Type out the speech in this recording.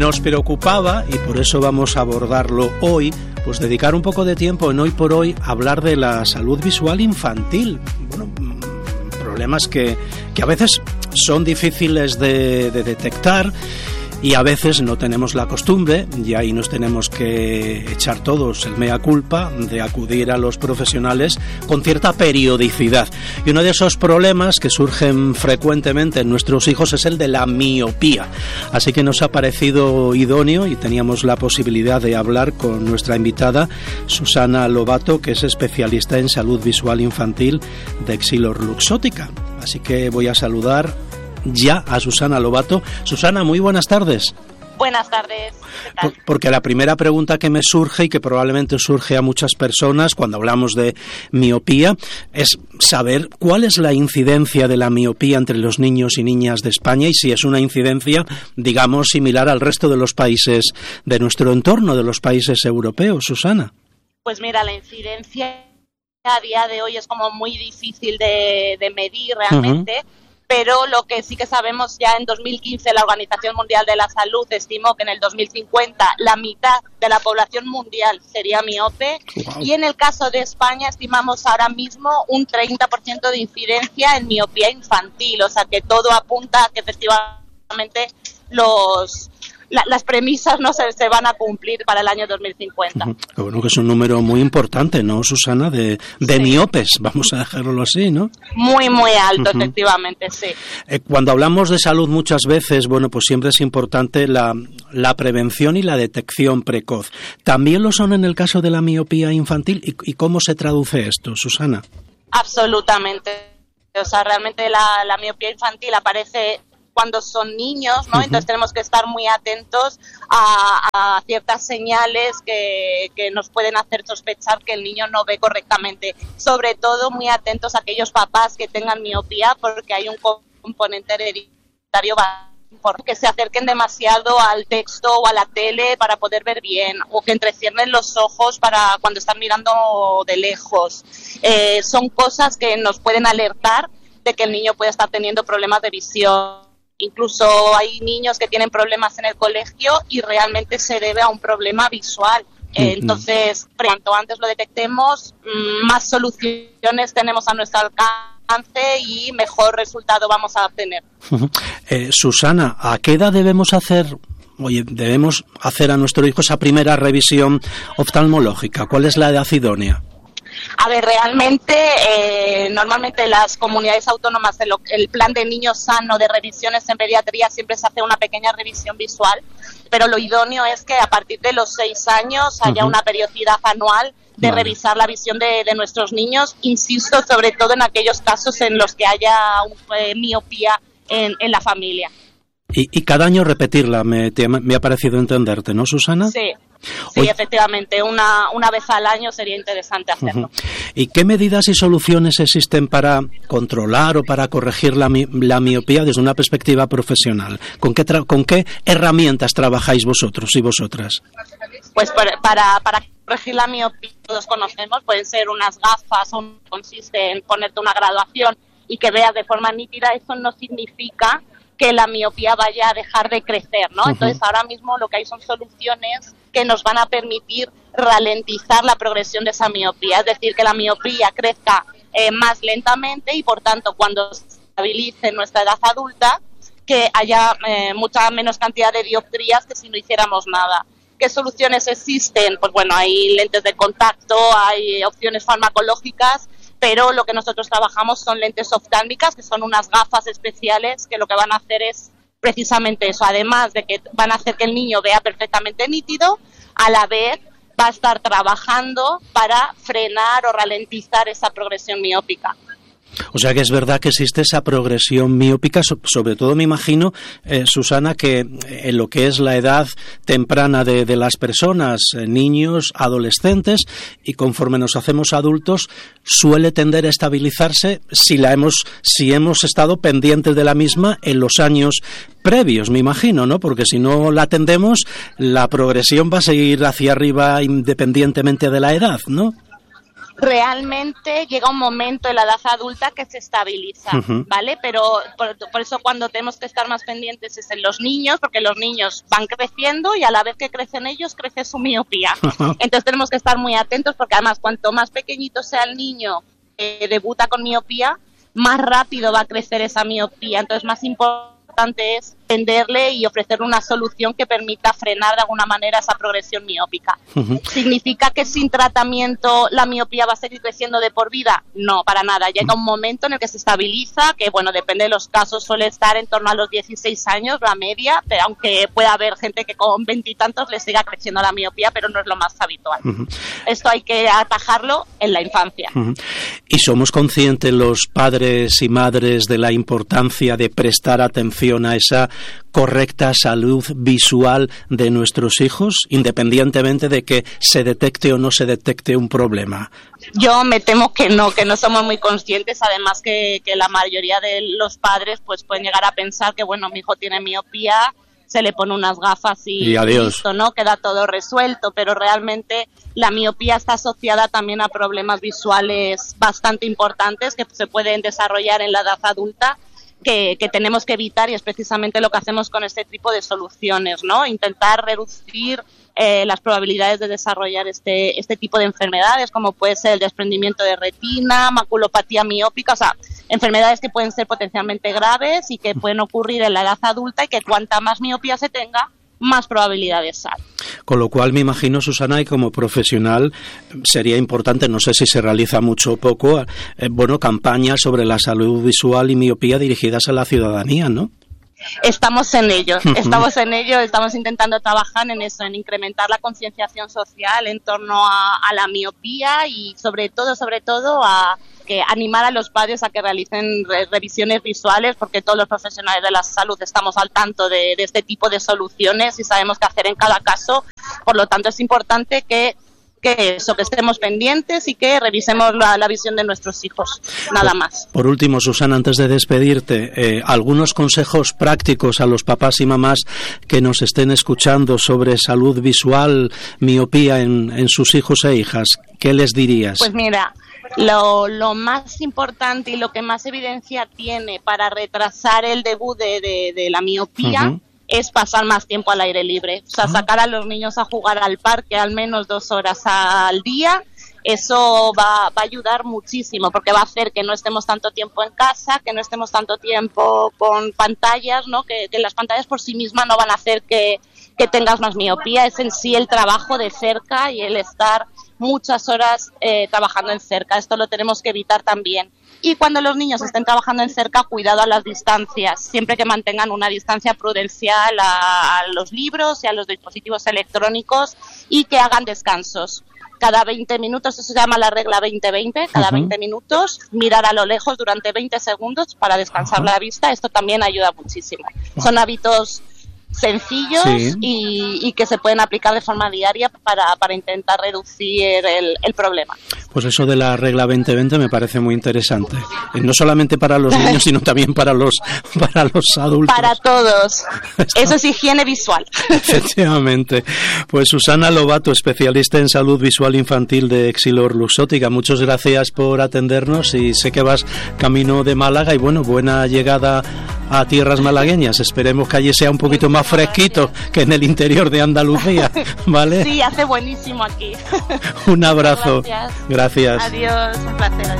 nos preocupaba, y por eso vamos a abordarlo hoy, pues dedicar un poco de tiempo en Hoy por Hoy a hablar de la salud visual infantil. Bueno, problemas que a veces son difíciles de detectar, y a veces no tenemos la costumbre, y ahí nos tenemos que echar todos el mea culpa de acudir a los profesionales con cierta periodicidad. Y uno de esos problemas que surgen frecuentemente en nuestros hijos es el de la miopía. Así que nos ha parecido idóneo y teníamos la posibilidad de hablar con nuestra invitada, Susana Lobato, que es especialista en salud visual infantil de Essilor-Luxottica. Así que voy a saludar ya a Susana Lobato. Susana, muy buenas tardes. Buenas tardes. ¿Qué tal? Porque la primera pregunta que me surge y que probablemente surge a muchas personas cuando hablamos de miopía es saber cuál es la incidencia de la miopía entre los niños y niñas de España y si es una incidencia, digamos, similar al resto de los países de nuestro entorno, de los países europeos. Susana. Pues mira, la incidencia a día de hoy es como muy difícil de medir realmente. Pero lo que sí que sabemos, ya en 2015 la Organización Mundial de la Salud estimó que en el 2050 la mitad de la población mundial sería miope. Wow. Y en el caso de España estimamos ahora mismo un 30% de incidencia en miopía infantil, o sea que todo apunta a que efectivamente las premisas no se van a cumplir para el año 2050. Bueno, que es un número muy importante, ¿no, Susana? De sí, miopes, vamos a dejarlo así, ¿no? Muy, muy alto, efectivamente, sí. Cuando hablamos de salud muchas veces, bueno, pues siempre es importante la prevención y la detección precoz. ¿También lo son en el caso de la miopía infantil? ¿Y cómo se traduce esto, Susana? Absolutamente. O sea, realmente la miopía infantil aparece cuando son niños, ¿no? Entonces tenemos que estar muy atentos a ciertas señales que nos pueden hacer sospechar que el niño no ve correctamente. Sobre todo muy atentos a aquellos papás que tengan miopía, porque hay un componente hereditario importante, que se acerquen demasiado al texto o a la tele para poder ver bien, o que entreciernen los ojos para cuando están mirando de lejos. Son cosas que nos pueden alertar de que el niño puede estar teniendo problemas de visión. Incluso hay niños que tienen problemas en el colegio y realmente se debe a un problema visual. Entonces, cuanto antes lo detectemos, más soluciones tenemos a nuestro alcance y mejor resultado vamos a obtener. Susana, ¿a qué edad debemos hacer a nuestro hijo esa primera revisión oftalmológica? ¿Cuál es la edad idónea? A ver, realmente, normalmente las comunidades autónomas, el plan de niño sano de revisiones en pediatría siempre se hace una pequeña revisión visual, pero lo idóneo es que a partir de los 6 años haya una periodicidad anual de revisar la visión de nuestros niños, insisto, sobre todo en aquellos casos en los que haya miopía en la familia. Y cada año repetirla, me ha parecido entenderte, ¿no, Susana? Sí, efectivamente, una vez al año sería interesante hacerlo. ¿Y qué medidas y soluciones existen para controlar o para corregir la miopía desde una perspectiva profesional? ¿Con qué herramientas trabajáis vosotros y vosotras? Pues para corregir la miopía, todos conocemos, pueden ser unas gafas, consiste en ponerte una graduación y que veas de forma nítida. Eso no significa que la miopía vaya a dejar de crecer, ¿no? Entonces, ahora mismo lo que hay son soluciones que nos van a permitir ralentizar la progresión de esa miopía, es decir, que la miopía crezca más lentamente y, por tanto, cuando se estabilice en nuestra edad adulta, que haya mucha menos cantidad de dioptrías que si no hiciéramos nada. ¿Qué soluciones existen? Pues bueno, hay lentes de contacto, hay opciones farmacológicas, pero lo que nosotros trabajamos son lentes oftálmicas, que son unas gafas especiales que lo que van a hacer es precisamente eso. Además de que van a hacer que el niño vea perfectamente nítido, a la vez va a estar trabajando para frenar o ralentizar esa progresión miópica. O sea que es verdad que existe esa progresión miópica, sobre todo me imagino, Susana, que en lo que es la edad temprana de las personas, niños, adolescentes, y conforme nos hacemos adultos, suele tender a estabilizarse si hemos estado pendientes de la misma en los años previos, me imagino, ¿no? Porque si no la atendemos, la progresión va a seguir hacia arriba independientemente de la edad, ¿no? realmente llega un momento en la edad adulta que se estabiliza, ¿vale? Pero por eso cuando tenemos que estar más pendientes es en los niños, porque los niños van creciendo y a la vez que crecen ellos, crece su miopía. Entonces tenemos que estar muy atentos, porque además cuanto más pequeñito sea el niño que debuta con miopía, más rápido va a crecer esa miopía. Entonces más importante es entenderle y ofrecerle una solución que permita frenar de alguna manera esa progresión miópica. ¿Significa que sin tratamiento la miopía va a seguir creciendo de por vida? No, para nada. Llega un momento en el que se estabiliza, que bueno, depende de los casos, suele estar en torno a los 16 años, la media, pero aunque pueda haber gente que con 20 y tantos le siga creciendo la miopía, pero no es lo más habitual. Esto hay que atajarlo en la infancia. ¿Y somos conscientes los padres y madres de la importancia de prestar atención a esa correcta salud visual de nuestros hijos, independientemente de que se detecte o no se detecte un problema? Yo me temo que no somos muy conscientes, además que la mayoría de los padres pues pueden llegar a pensar que bueno, mi hijo tiene miopía, se le pone unas gafas y adiós. Listo, ¿no? Queda todo resuelto, pero realmente la miopía está asociada también a problemas visuales bastante importantes que se pueden desarrollar en la edad adulta, que tenemos que evitar, y es precisamente lo que hacemos con este tipo de soluciones, ¿no? Intentar reducir las probabilidades de desarrollar este tipo de enfermedades, como puede ser el desprendimiento de retina, maculopatía miópica, o sea, enfermedades que pueden ser potencialmente graves y que pueden ocurrir en la edad adulta, y que cuanta más miopía se tenga, más probabilidades hay. Con lo cual me imagino, Susana, y como profesional sería importante, no sé si se realiza mucho o poco, campañas sobre la salud visual y miopía dirigidas a la ciudadanía, ¿no? Estamos en ello, estamos intentando trabajar en eso, en incrementar la concienciación social en torno a la miopía, y sobre todo a que animar a los padres a que realicen revisiones visuales, porque todos los profesionales de la salud estamos al tanto de este tipo de soluciones y sabemos qué hacer en cada caso. Por lo tanto, es importante que estemos pendientes y que revisemos la visión de nuestros hijos, nada más. Por último, Susana, antes de despedirte, algunos consejos prácticos a los papás y mamás que nos estén escuchando sobre salud visual, miopía en sus hijos e hijas, ¿qué les dirías? Pues mira, lo más importante y lo que más evidencia tiene para retrasar el debut de la miopía es pasar más tiempo al aire libre. O sea, sacar a los niños a jugar al parque al menos 2 horas al día. Eso va a ayudar muchísimo, porque va a hacer que no estemos tanto tiempo en casa, que no estemos tanto tiempo con pantallas, ¿no? Que las pantallas por sí mismas no van a hacer que tengas más miopía. Es en sí el trabajo de cerca y el estar muchas horas trabajando en cerca. Esto lo tenemos que evitar también. Y cuando los niños estén trabajando en cerca, cuidado a las distancias, siempre que mantengan una distancia prudencial a los libros y a los dispositivos electrónicos, y que hagan descansos. Cada 20 minutos, eso se llama la regla 20-20, cada 20 minutos, mirar a lo lejos durante 20 segundos para descansar la vista. Esto también ayuda muchísimo. Son hábitos sencillos y que se pueden aplicar de forma diaria para intentar reducir el problema. Pues eso de la regla 20-20 me parece muy interesante. No solamente para los niños, sino también para los adultos. Para todos. Eso es higiene visual. Efectivamente. Pues Susana Lobato, especialista en salud visual infantil de Exilor Luxótica, muchas gracias por atendernos, y sé que vas camino de Málaga, y bueno, buena llegada a tierras malagueñas. Esperemos que allí sea un poquito más fresquito que en el interior de Andalucía, ¿vale? Sí, hace buenísimo aquí. Un abrazo. Gracias. Gracias. Adiós, un placer.